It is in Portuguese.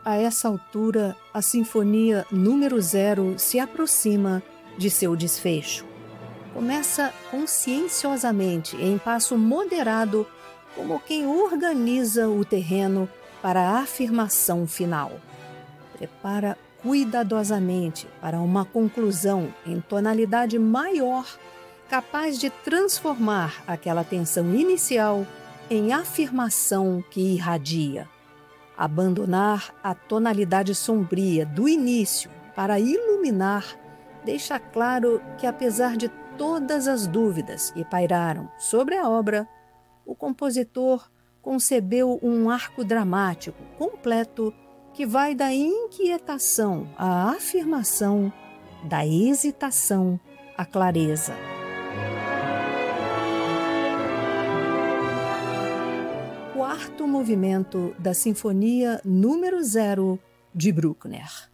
A essa altura, a Sinfonia número 0 se aproxima de seu desfecho. Começa conscienciosamente, em passo moderado, como quem organiza o terreno para a afirmação final. Prepara cuidadosamente para uma conclusão em tonalidade maior, capaz de transformar aquela tensão inicial em afirmação que irradia. Abandonar a tonalidade sombria do início para iluminar deixa claro que, apesar de todas as dúvidas que pairaram sobre a obra, o compositor concebeu um arco dramático completo que vai da inquietação à afirmação, da hesitação à clareza. Quarto movimento da Sinfonia número 0 de Bruckner.